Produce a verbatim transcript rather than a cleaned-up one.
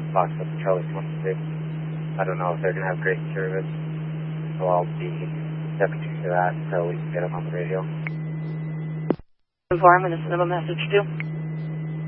Fox up Charlie twenty-six. I don't know if they're going to have great service, so I'll be stepping to that until we can get them on the radio. Environment, is another message due?